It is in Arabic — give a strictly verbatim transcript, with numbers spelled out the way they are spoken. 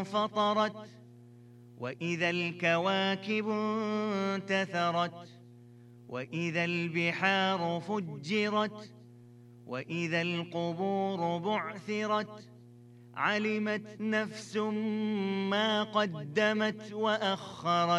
فطرت وإذا الكواكب انتثرت وإذا البحار فجرت وإذا القبور بعثرت علمت نفس ما قدمت وأخرت.